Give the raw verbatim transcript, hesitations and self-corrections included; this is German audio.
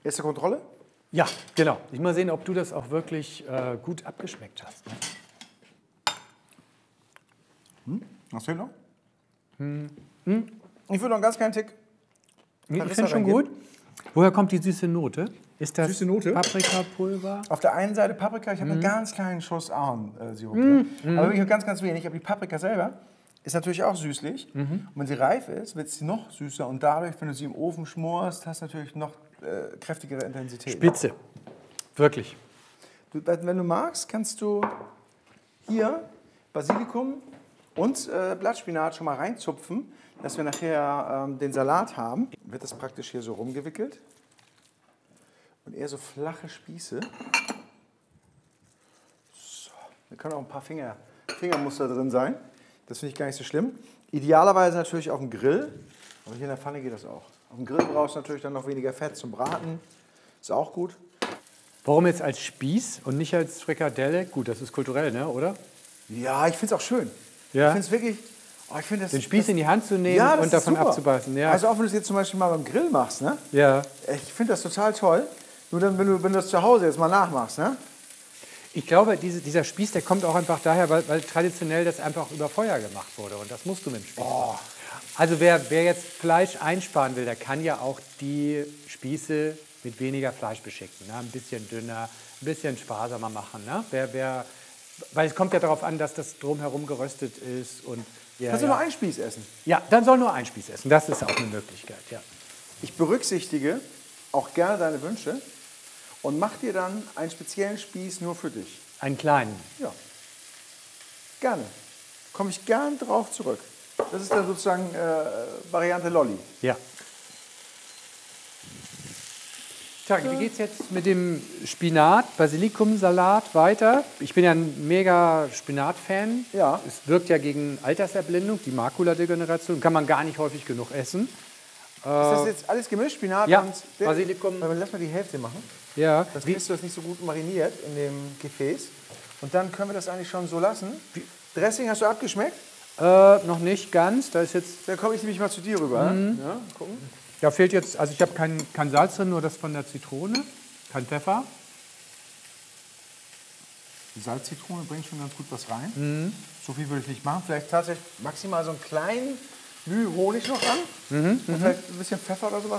Erste Kontrolle? Ja, genau. Ich mal sehen, ob du das auch wirklich äh, gut abgeschmeckt hast. Hm? Was fehlt noch? Hm. Hm? Ich würde noch einen ganz kleinen Tick. Ich finde schon gut. Woher kommt die süße Note? Ist das Süße Note? Paprikapulver? Auf der einen Seite Paprika, ich habe Mhm. einen ganz kleinen Schuss Ahornsirup Mhm. drin. Mhm. Aber wirklich ganz, ganz wenig. Aber die Paprika selber ist natürlich auch süßlich. Mhm. Und wenn sie reif ist, wird sie noch süßer. Und dadurch, wenn du sie im Ofen schmorst, hast du natürlich noch äh, kräftigere Intensität. Spitze. Wirklich. Du, wenn du magst, kannst du hier Basilikum und äh, Blattspinat schon mal reinzupfen, dass wir nachher ähm, den Salat haben. Wird das praktisch hier so rumgewickelt. Und eher so flache Spieße. So. Da können auch ein paar Finger, Fingermuster drin sein. Das finde ich gar nicht so schlimm. Idealerweise natürlich auf dem Grill. Aber hier in der Pfanne geht das auch. Auf dem Grill brauchst du natürlich dann noch weniger Fett zum Braten. Ist auch gut. Warum jetzt als Spieß und nicht als Frikadelle? Gut, das ist kulturell, ne, oder? Ja, ich finde es auch schön. Ja. Ich finde es wirklich... Oh, ich find das, Den Spieß das, in die Hand zu nehmen ja, und davon super. abzubeißen. Ja. Also auch wenn du es jetzt zum Beispiel mal beim Grill machst, ne? Ja. Ich finde das total toll. Nur dann, wenn du, wenn du das zu Hause jetzt mal nachmachst, ne? Ich glaube, diese, dieser Spieß, der kommt auch einfach daher, weil, weil traditionell das einfach über Feuer gemacht wurde. Und das musst du mit dem Spieß Oh. machen. Also wer, wer jetzt Fleisch einsparen will, der kann ja auch die Spieße mit weniger Fleisch beschicken. Ne? Ein bisschen dünner, ein bisschen sparsamer machen. Ne? Wer, wer, weil es kommt ja darauf an, dass das drumherum geröstet ist. Und, ja, Kannst du ja. nur einen Spieß essen? Ja, dann soll nur ein Spieß essen. Das ist auch eine Möglichkeit, ja. Ich berücksichtige auch gerne deine Wünsche und mach dir dann einen speziellen Spieß nur für dich. Einen kleinen. Ja. Gerne. Komme ich gern drauf zurück. Das ist dann sozusagen äh, Variante Lolli. Ja. Tag, wie geht's jetzt mit dem Spinat, Basilikumsalat weiter? Ich bin ja ein mega Spinat-Fan. Ja. Es wirkt ja gegen Alterserblindung, die Makuladegeneration. Kann man gar nicht häufig genug essen. Ist das jetzt alles gemischt? Spinat Ja, und Basilikum. Lass mal die Hälfte machen. Ja. Das Wie, kriegst du das nicht so gut mariniert in dem Gefäß. Und dann können wir das eigentlich schon so lassen. Dressing hast du abgeschmeckt? äh, noch nicht ganz. Da ist jetzt, Dann komme ich nämlich mal zu dir rüber. Mhm. Ja, gucken. da fehlt jetzt, also ich habe kein, kein Salz drin, nur das von der Zitrone, kein Pfeffer. Die Salzzitrone bringt schon ganz gut was rein. Mhm. So viel würde ich nicht machen. Vielleicht tatsächlich maximal so einen kleinen Müh Honig noch ran. Mhm. Und vielleicht ein bisschen Pfeffer oder sowas